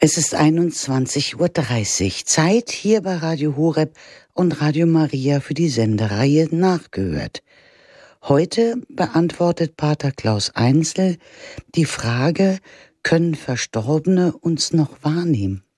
Es ist 21:30 Uhr, Zeit hier bei Radio Horeb und Radio Maria für die Sendereihe Nachgehört. Heute beantwortet Pater Klaus Einzel die Frage: Können Verstorbene uns noch wahrnehmen?